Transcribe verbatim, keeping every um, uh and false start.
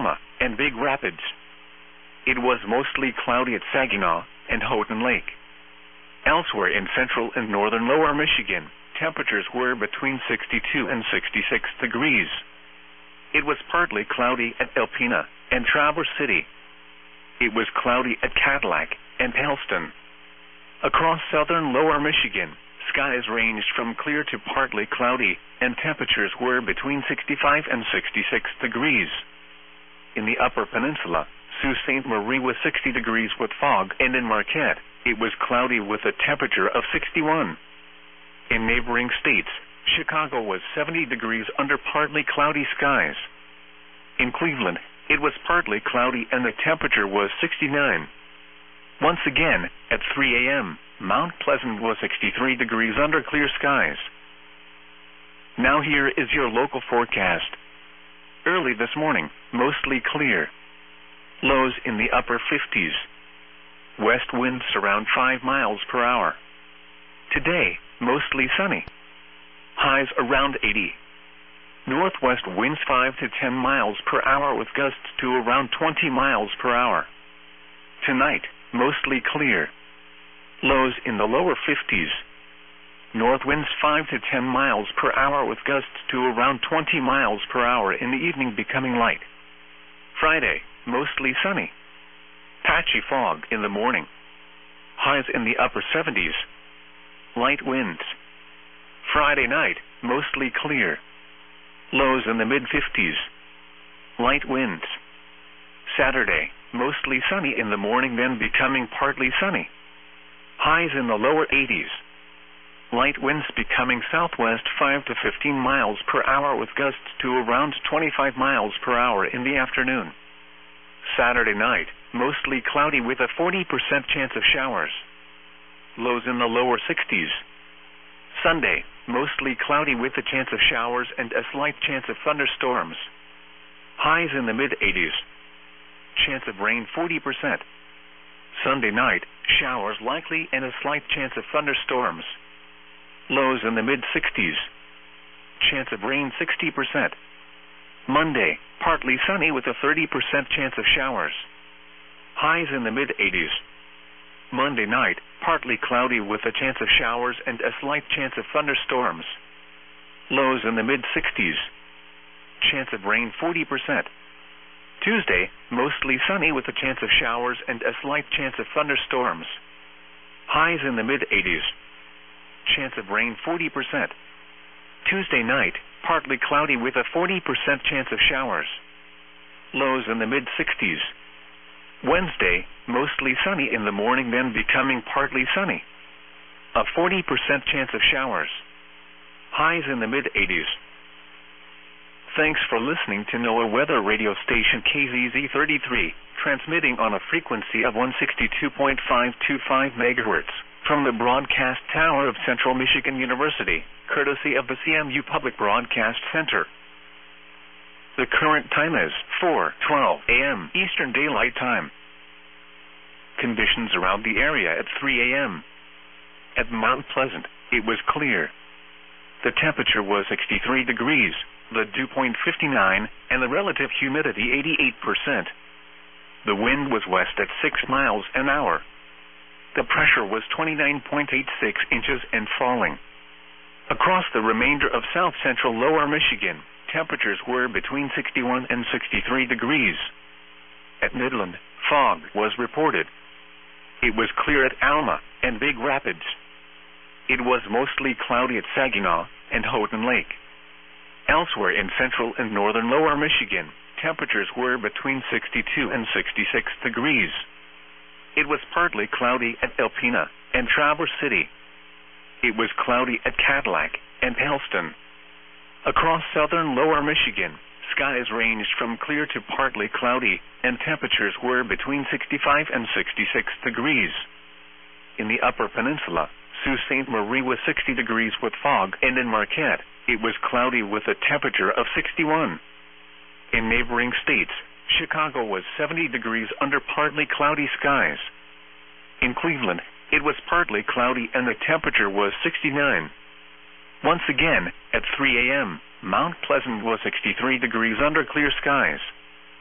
Alma and Big Rapids. It was mostly cloudy at Saginaw and Houghton Lake. Elsewhere in central and northern lower Michigan, temperatures were between sixty-two and sixty-six degrees. It was partly cloudy at Alpena and Traverse City. It was cloudy at Cadillac and Helston. Across southern lower Michigan, skies ranged from clear to partly cloudy, and temperatures were between sixty-five and sixty-six degrees. In the upper peninsula, Sault Ste. Marie was sixty degrees with fog, and in Marquette, it was cloudy with a temperature of sixty-one. In neighboring states, Chicago was seventy degrees under partly cloudy skies. In Cleveland, it was partly cloudy and the temperature was sixty-nine. Once again, at three a m, Mount Pleasant was sixty-three degrees under clear skies. Now here is your local forecast. Early this morning, mostly clear. Lows in the upper fifties. West winds around five miles per hour. Today, mostly sunny. Highs around eighty. Northwest winds five to ten miles per hour with gusts to around twenty miles per hour. Tonight, mostly clear. Lows in the lower fifties. North winds five to ten miles per hour with gusts to around twenty miles per hour in the evening becoming light. Friday, mostly sunny. Patchy fog in the morning. Highs in the upper seventies. Light winds. Friday night, mostly clear. Lows in the mid-fifties. Light winds. Saturday, mostly sunny in the morning, then becoming partly sunny. Highs in the lower eighties. Light winds becoming southwest five to fifteen miles per hour with gusts to around twenty-five miles per hour in the afternoon. Saturday night, mostly cloudy with a forty percent chance of showers. Lows in the lower sixties. Sunday, mostly cloudy with a chance of showers and a slight chance of thunderstorms. Highs in the mid-eighties. Chance of rain forty percent. Sunday night, showers likely and a slight chance of thunderstorms. Lows in the mid-sixties. Chance of rain sixty percent. Monday, partly sunny with a thirty percent chance of showers. Highs in the mid-eighties. Monday night, partly cloudy with a chance of showers and a slight chance of thunderstorms. Lows in the mid-sixties. Chance of rain forty percent. Tuesday, mostly sunny with a chance of showers and a slight chance of thunderstorms. Highs in the mid-eighties. Chance of rain forty percent. Tuesday night, partly cloudy with a forty percent chance of showers. Lows in the mid-sixties. Wednesday, mostly sunny in the morning, then becoming partly sunny. A forty percent chance of showers. Highs in the mid-eighties. Thanks for listening to NOAA Weather Radio Station K Z Z thirty-three, transmitting on a frequency of one sixty-two point five two five megahertz from the broadcast tower of Central Michigan University, courtesy of the C M U Public Broadcast Center. The current time is four twelve a m Eastern Daylight Time. Conditions around the area at three a m At Mount Pleasant, it was clear. The temperature was sixty-three degrees, the dew point fifty-nine, and the relative humidity eighty-eight percent. The wind was west at six miles an hour. The pressure was twenty-nine point eight six inches and falling. Across the remainder of south-central lower Michigan, temperatures were between sixty-one and sixty-three degrees. At Midland, fog was reported. It was clear at Alma and Big Rapids. It was mostly cloudy at Saginaw and Houghton Lake. Elsewhere in central and northern lower Michigan, temperatures were between sixty-two and sixty-six degrees. It was partly cloudy at Alpena and Traverse City. It was cloudy at Cadillac and Helston. Across southern lower Michigan, skies ranged from clear to partly cloudy, and temperatures were between sixty-five and sixty-six degrees. In the upper peninsula, Sault Ste. Marie was sixty degrees with fog, and in Marquette, it was cloudy with a temperature of sixty-one. In neighboring states, Chicago was seventy degrees under partly cloudy skies. In Cleveland, it was partly cloudy and the temperature was sixty-nine. Once again, at three a m, Mount Pleasant was sixty-three degrees under clear skies.